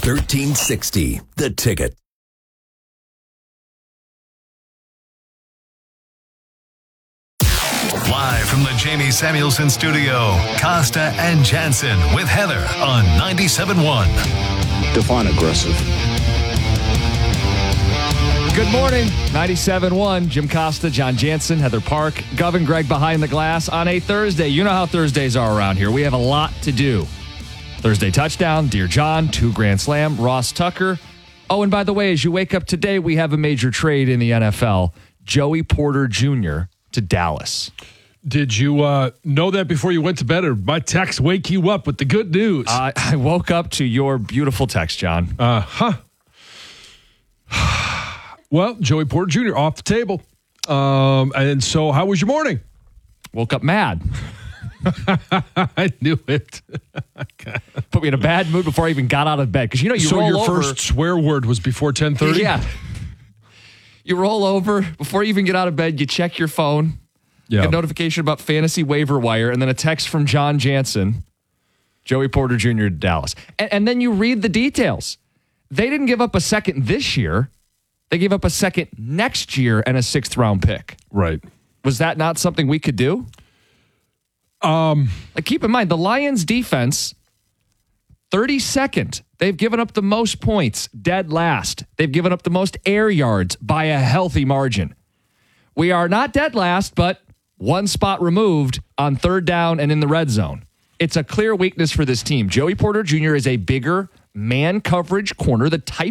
1360, The Ticket. Live from the Jamie Samuelson studio, Costa and Jansen with Heather on 97.1. Define aggressive. Good morning, 97.1. Jim Costa, John Jansen, Heather Park, Gov and Greg behind the glass on a Thursday. You know how Thursdays are around here. We have a lot to do. Thursday touchdown, Dear John, 2 grand slam, Ross Tucker. Oh, and by the way, as you wake up today, we have a major trade in the NFL. Joey Porter Jr. to Dallas. Did you know that before you went to bed, or my text wake you up with the good news? I woke up to your beautiful text, John. Well, Joey Porter Jr. off the table. And so how was your morning? Woke up mad. I knew it. Put me in a bad mood before I even got out of bed. Because, you know, so roll your over. First swear word was before 10:30? Yeah. You roll over. Before you even get out of bed, you check your phone. Yeah. Get a notification about fantasy waiver wire, and then a text from John Jansen, Joey Porter Jr. to Dallas. And then you read the details. They didn't give up a second this year. They gave up a second next year and a 6th round pick. Right. Was that not something we could do? Like, keep in mind, the Lions defense, 32nd. They've given up the most points, dead last. They've given up the most air yards by a healthy margin. We are not dead last, but one spot removed on 3rd down and in the red zone. It's a clear weakness for this team. Joey Porter Jr. is a bigger man coverage corner, the type